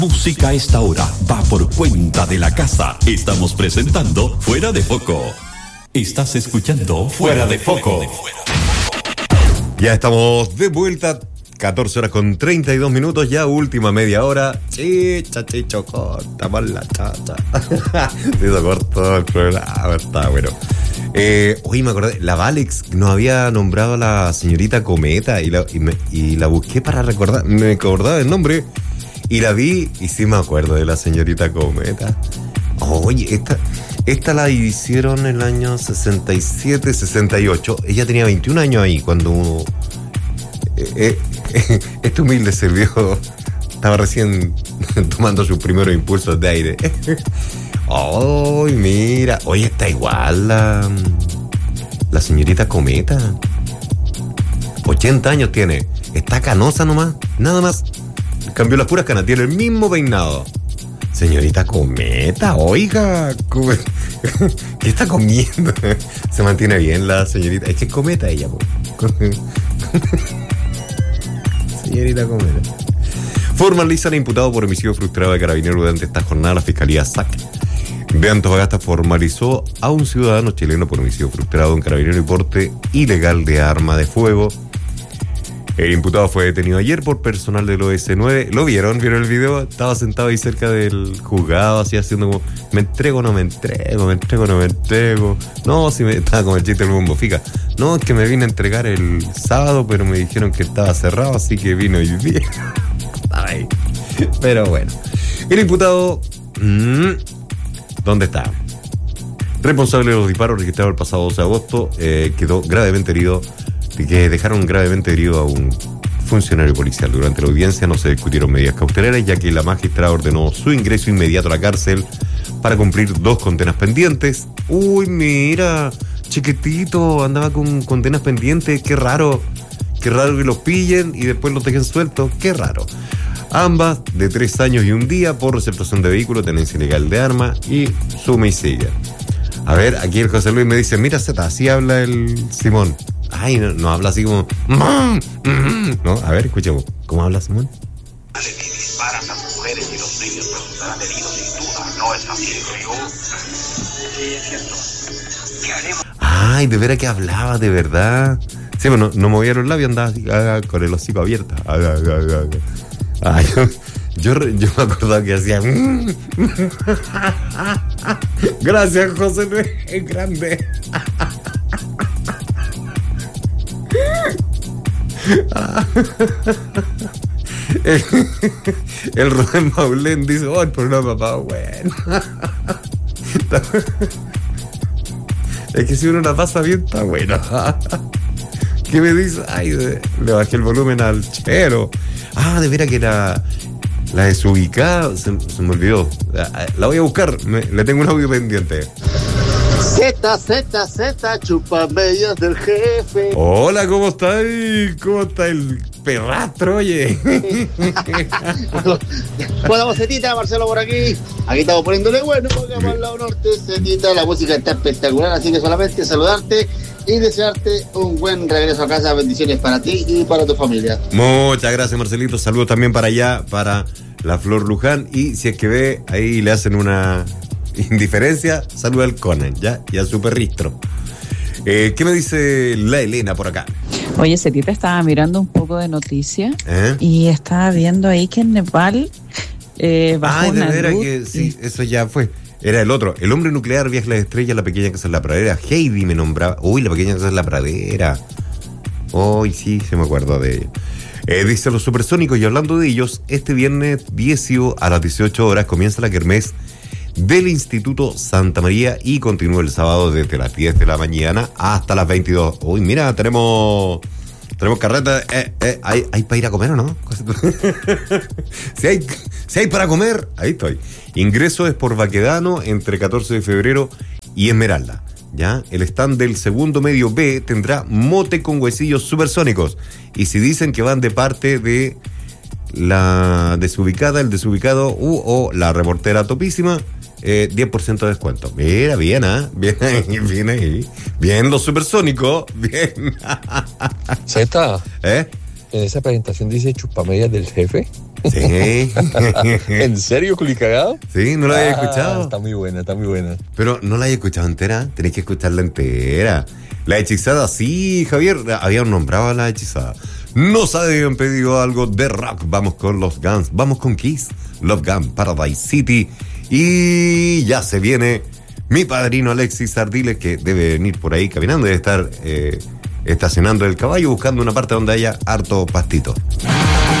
Música a esta hora va por cuenta de la casa. Estamos presentando Fuera de Foco. Estás escuchando Fuera de Foco. Ya estamos de vuelta. 14 horas con 32 minutos, ya última media hora. Chicha, corta, la chacha. Se hizo corto el programa, está bueno. Oye, me acordé, la Valex nos había nombrado a la señorita Cometa y la busqué para recordar, me acordaba el nombre y la vi y sí me acuerdo de la señorita Cometa. Oye, esta la hicieron en el año 67, 68. Ella tenía 21 años ahí cuando este humilde servicio estaba recién tomando sus primeros impulsos de aire. ¡Ay, mira! Oye, está igual la señorita Cometa. 80 años tiene. Está canosa nomás, nada más. Cambió las puras canas, tiene el mismo peinado. Señorita Cometa, oiga, ¿qué está comiendo? Se mantiene bien la señorita. Es que es Cometa ella, po. Señorita Cometa. Formalizan a imputado por homicidio frustrado de Carabineros durante esta jornada la Fiscalía SAC de Antofagasta formalizó a un ciudadano chileno por homicidio frustrado en Carabinero y porte ilegal de arma de fuego. El imputado fue detenido ayer por personal del OS9. ¿Lo vieron? ¿Vieron el video? Estaba sentado ahí cerca del juzgado, así haciendo como, me entrego, no me entrego, me entrego, no me entrego. No, si me estaba como el chiste del bombo fica. No, es que me vine a entregar el sábado, pero me dijeron que estaba cerrado, así que vino hoy día. Ay. Pero bueno. El imputado, ¿dónde está? Responsable de los disparos registrados el pasado 12 de agosto, quedó gravemente herido. Que dejaron gravemente herido a un funcionario policial. Durante la audiencia no se discutieron medidas cautelares, ya que la magistrada ordenó su ingreso inmediato a la cárcel para cumplir 2 condenas pendientes. Uy, mira, chiquitito, andaba con condenas pendientes, qué raro que los pillen y después los dejen sueltos, qué raro. Ambas de 3 años y 1 día por receptación de vehículo, tenencia ilegal de arma y suma y sigue. A ver, aquí el José Luis me dice, mira Zeta, así habla el Simón. Ay, no habla así como... No, a ver, escuchemos. ¿Cómo habla Simón? Que disparan las mujeres y los niños resultarán heridos sin duda. No es así, digo yo. Sí, es cierto. ¿Qué haremos? Ay, de veras que hablaba, de verdad. Sí, bueno, no movía los labios, andaba así, con el hocico abierto. Ay, yo me acordaba que hacía... Gracias, José Luis, es grande. El Rubén Maulén dice, oh, el programa papá, bueno. Es que si uno la pasa bien, está bueno. ¿Qué me dice? Ay, le bajé el volumen al chero. Ah, de veras que era la desubicada, se me olvidó. La voy a buscar, le tengo un audio pendiente. Z, chupamedias del jefe. Hola, ¿cómo estáis? ¿Cómo está el perrastro, oye? Bueno, Zetita, Marcelo por aquí. Aquí estamos poniéndole bueno, porque vamos al lado norte, Zetita, la música está espectacular, así que solamente saludarte y desearte un buen regreso a casa. Bendiciones para ti y para tu familia. Muchas gracias, Marcelito. Saludos también para allá, para la Flor Luján. Y si es que ve, ahí le hacen una indiferencia, saluda al Conan, ¿ya? Y a su perristro. ¿Qué me dice la Elena por acá? Oye, Cetita estaba mirando un poco de noticias y estaba viendo ahí que en Nepal bajó una luz. Ay, de veras que sí, eso ya fue. Era el otro. El hombre nuclear viaja a las estrellas, la pequeña casa en la pradera. Heidi me nombraba. Uy, la pequeña casa en la pradera. Uy, sí, se me acuerdo de ella. Dice los supersónicos, y hablando de ellos, este viernes 10 a las 18 horas comienza la kermés del Instituto Santa María y continúa el sábado desde las 10 de la mañana hasta las 22. Uy, mira, tenemos carreta. ¿Hay para ir a comer o no? Si hay para comer, ahí estoy. Ingreso es por Baquedano entre 14 de febrero y Esmeralda. ¿Ya? El stand del segundo medio B tendrá mote con huesillos supersónicos. Y si dicen que van de parte de la desubicada, el desubicado o la reportera topísima, 10% de descuento. Mira, bien, bien ahí. Bien los supersónicos, bien. Zeta, en esa presentación dice chupamedias del jefe. Sí. ¿En serio, Culicagado? Sí, no la había escuchado. Está muy buena. Pero no la había escuchado entera, tenés que escucharla entera. La hechizada, sí, Javier, habían nombrado a la hechizada. Nos habían pedido algo de rock. Vamos con los Guns, vamos con Kiss, Love Gun, Paradise City. Y ya se viene mi padrino Alexis Ardiles, que debe venir por ahí caminando, debe estar estacionando el caballo, buscando una parte donde haya harto pastito.